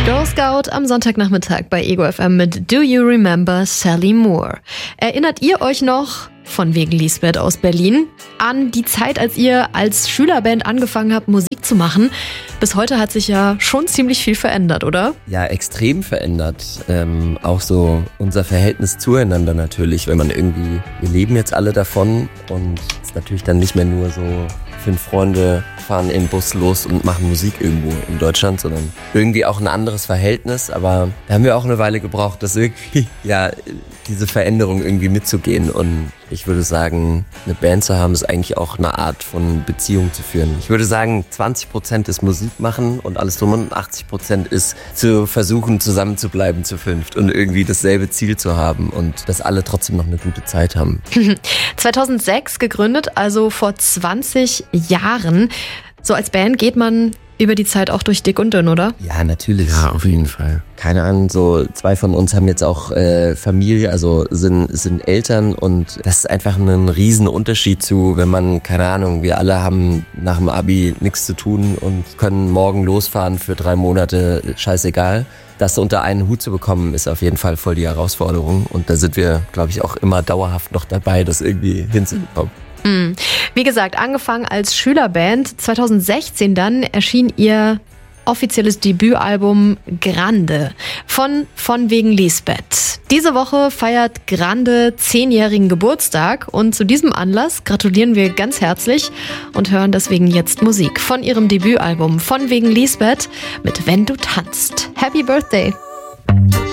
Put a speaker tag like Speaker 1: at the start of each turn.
Speaker 1: Girl Scout am Sonntagnachmittag bei Ego FM mit Do You Remember Sally Moore? Erinnert ihr euch noch, von wegen Lisbeth aus Berlin, an die Zeit, als ihr als Schülerband angefangen habt, Musik zu machen? Bis heute hat sich ja schon ziemlich viel verändert, oder?
Speaker 2: Ja, extrem verändert. Auch so unser Verhältnis zueinander natürlich, wenn man irgendwie, wir leben jetzt alle davon und es ist natürlich dann nicht mehr nur so 5 Freunde fahren in den Bus los und machen Musik irgendwo in Deutschland, sondern irgendwie auch ein anderes Verhältnis. Aber da haben wir auch eine Weile gebraucht, das irgendwie, ja, diese Veränderung irgendwie mitzugehen. Und ich würde sagen, eine Band zu haben, ist eigentlich auch eine Art von Beziehung zu führen. Ich würde sagen, 20% ist Musik machen und alles drum und 80% ist zu versuchen, zusammen zu bleiben zu 5 und irgendwie dasselbe Ziel zu haben und dass alle trotzdem noch eine gute Zeit haben.
Speaker 1: 2006 gegründet, also vor 20 Jahren. So als Band geht man über die Zeit auch durch dick und dünn, oder?
Speaker 2: Ja, natürlich.
Speaker 3: Ja, auf jeden Fall.
Speaker 2: Keine Ahnung, so 2 von uns haben jetzt auch Familie, also sind Eltern und das ist einfach ein riesen Unterschied zu, wenn man, keine Ahnung, wir alle haben nach dem Abi nichts zu tun und können morgen losfahren für 3 Monate, scheißegal. Das unter einen Hut zu bekommen, ist auf jeden Fall voll die Herausforderung und da sind wir, glaube ich, auch immer dauerhaft noch dabei, das irgendwie hinzubekommen.
Speaker 1: Wie gesagt, angefangen als Schülerband, 2016 dann erschien ihr offizielles Debütalbum Grande von wegen Lisbeth. Diese Woche feiert Grande 10-jährigen Geburtstag und zu diesem Anlass gratulieren wir ganz herzlich und hören deswegen jetzt Musik von ihrem Debütalbum von wegen Lisbeth mit Wenn du tanzt. Happy Birthday!